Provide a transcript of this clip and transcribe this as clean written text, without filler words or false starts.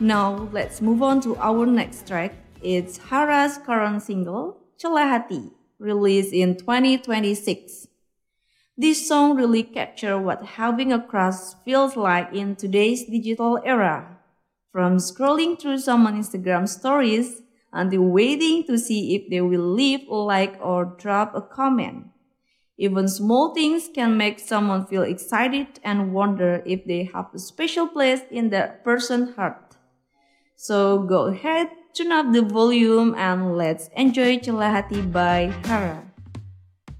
Now let's move on to our next track. It's Hara's current single, Celah Hati, released in 2026. This song really captures what having a crush feels like in today's digital era. From scrolling through someone's Instagram stories until waiting to see if they will leave a like or drop a comment. Even small things can make someone feel excited and wonder if they have a special place in that person's heart. So go ahead, turn up the volume and let's enjoy Celah Hati by Hara.